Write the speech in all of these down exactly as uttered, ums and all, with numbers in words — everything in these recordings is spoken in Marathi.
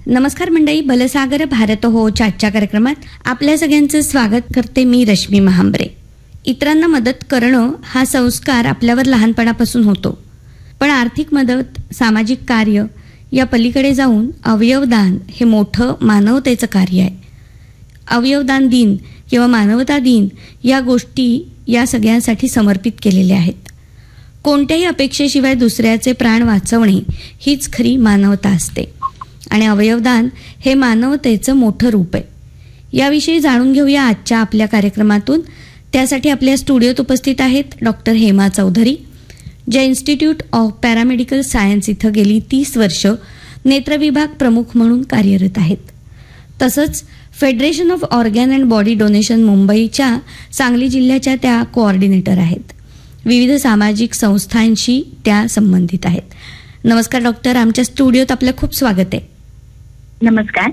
नमस्कार मंडळी, बलसागर भारत हो आजच्या कार्यक्रमात आपल्या सगळ्यांचं स्वागत करते मी रश्मी महांबरे. इतरांना मदत करणं हा संस्कार आपल्यावर लहानपणापासून होतो, पण आर्थिक मदत, सामाजिक कार्य या पलीकडे जाऊन अवयवदान हे मोठं मानवतेचं कार्य आहे. अवयवदान दिन किंवा मानवता दिन या गोष्टी या सगळ्यांसाठी समर्पित केलेल्या आहेत. कोणत्याही अपेक्षेशिवाय दुसऱ्याचे प्राण वाचवणे हीच खरी मानवता असते आणि अवयवदान हे मानवतेचं मोठं रूप आहे. याविषयी जाणून घेऊया आजच्या आपल्या कार्यक्रमातून. त्यासाठी आपल्या स्टुडिओत उपस्थित आहेत डॉक्टर हेमा चौधरी, ज्या इन्स्टिट्यूट ऑफ पॅरामेडिकल सायन्स इथं गेली तीस वर्ष नेत्रविभाग प्रमुख म्हणून कार्यरत आहेत. तसंच federation of organ and body donation मुंबईच्या सांगली जिल्ह्याच्या त्या कोऑर्डिनेटर आहेत. विविध सामाजिक संस्थांशी त्या संबंधित आहेत. नमस्कार डॉक्टर, आमच्या स्टुडिओत आपलं खूप स्वागत आहे. नमस्कार.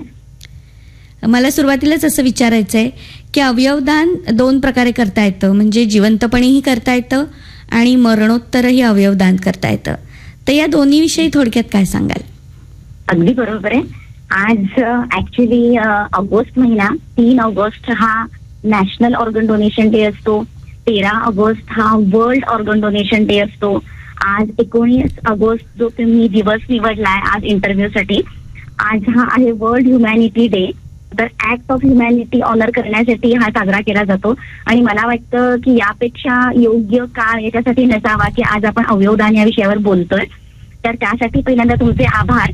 मला सुरुवातीलाच असं विचारायचं आहे की अवयवदान दोन प्रकारे करता येतं, म्हणजे जिवंतपणेही करता येतं आणि मरणोत्तरही अवयवदान करता येतं. तर या दोन्ही विषयी थोडक्यात काय सांगाल? अगदी बरोबर आहे. आज ऍक्च्युली ऑगस्ट महिना तीन ऑगस्ट हा नॅशनल ऑर्गन डोनेशन डे असतो. तेरा ऑगस्ट हा वर्ल्ड ऑर्गन डोनेशन डे असतो. आज एकोणीस ऑगस्ट जो तुम्ही दिवस निवडलाय आज इंटरव्ह्यू साठी, आज हा आहे वर्ल्ड ह्युमॅनिटी डे. तर ऍक्ट ऑफ ह्युमॅनिटी ऑनर करण्यासाठी हा साजरा केला जातो आणि मला वाटतं की यापेक्षा योग्य काळ याच्यासाठी नसावा की आज आपण अवयवदान या विषयावर बोलतोय. तर त्यासाठी पहिल्यांदा तुमचे आभार.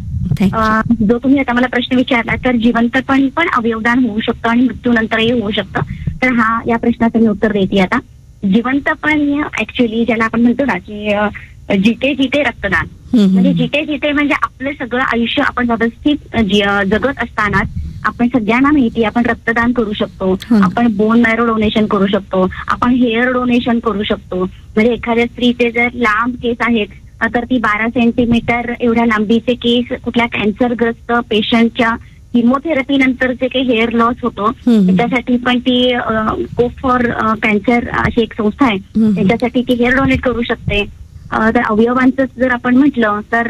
जो तुम्ही आता मला प्रश्न विचारला, तर जिवंतपणी पण अवयवदान होऊ शकतं आणि मृत्यूनंतरही होऊ शकतं. तर हा या प्रश्नाचं मी उत्तर देते. आता जिवंतपण ऍक्च्युली ज्याला आपण म्हणतो ना की जिथे जिथे रक्तदान, म्हणजे जिथे जिथे म्हणजे आपलं सगळं आयुष्य आपण व्यवस्थित जगत असतानाच आपण सगळ्यांना माहिती आपण रक्तदान करू शकतो, आपण बोन मॅरो डोनेशन करू शकतो, आपण हेअर डोनेशन करू शकतो. म्हणजे एखाद्या स्त्रीचे जर लांब केस आहेत तर ती बारा सेंटीमीटर एवढ्या लांबीचे केस कुठल्या कॅन्सरग्रस्त पेशंटच्या किमोथेरपी नंतर जे काही हेअर लॉस होतो त्याच्यासाठी पण ती को फॉर कॅन्सर अशी एक संस्था आहे, त्याच्यासाठी ती हेअर डोनेट करू शकते. तर अवयवांचं जर आपण म्हटलं तर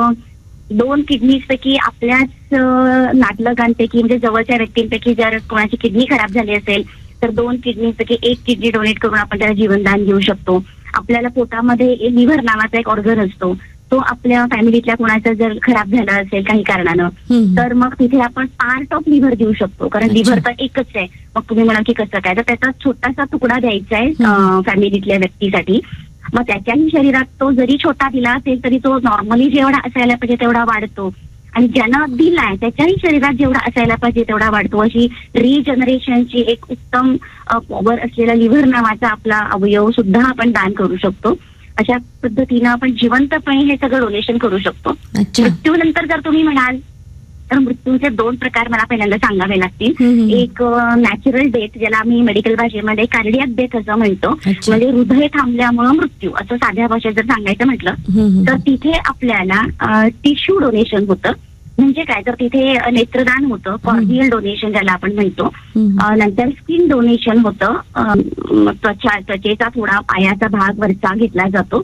दोन किडनीज पैकी आपल्याच नातलगांपैकी म्हणजे जवळच्या व्यक्तींपैकी जर कोणाची किडनी खराब झाली असेल तर दोन किडनीज पैकी एक किडनी डोनेट करून आपण त्याला जीवनदान घेऊ शकतो. आपल्याला पोटामध्ये लिव्हर नावाचा एक ऑर्गन असतो, तो आपल्या फॅमिलीतल्या कोणाचा जर खराब झाला असेल काही कारणानं तर मग तिथे आपण पार्ट ऑफ लिव्हर देऊ शकतो, कारण लिव्हर तर एकच आहे. मग तुम्ही म्हणाल की कसं काय, तर त्याचा छोटासा तुकडा द्यायचा आहे फॅमिलीतल्या व्यक्तीसाठी. मग त्याच्याही शरीरात तो जरी छोटा दिला असेल तरी तो नॉर्मली जेवढा असायला पाहिजे तेवढा वाढतो आणि ज्यानं दिलाय त्याच्याही शरीरात जेवढा असायला पाहिजे तेवढा वाढतो. अशी रिजनरेशनची एक उत्तम पॉवर असलेला लिव्हर नावाचा आपला अवयव सुद्धा आपण दान करू शकतो. अशा पद्धतीनं आपण जिवंतपणे हे सगळं डोनेशन करू शकतो. मृत्यूनंतर जर तुम्ही म्हणाल तर मृत्यूचे दोन प्रकार मला पहिल्यांदा सांगावे लागतील. एक नॅचरल डेथ, ज्याला आम्ही मेडिकल भाषेमध्ये कार्डियाक डेथ असं म्हणतो, म्हणजे हृदय थांबल्यामुळे मृत्यू असं साध्या भाषेत जर सांगायचं म्हटलं तर तिथे आपल्याला टिश्यू डोनेशन होतं. म्हणजे काय, तर तिथे नेत्रदान होतं, कॉर्नियल डोनेशन ज्याला आपण म्हणतो. नंतर स्किन डोनेशन होतं, त्वचा त्वचेचा थोडा पायाचा भाग वरचा घेतला जातो